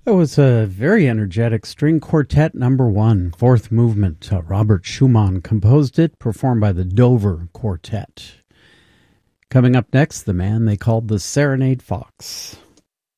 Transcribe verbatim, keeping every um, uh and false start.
That was a very energetic string quartet number one, fourth movement. Uh, Robert Schumann composed it, performed by the Dover Quartet. Coming up next, the man they called the Serenade Fox.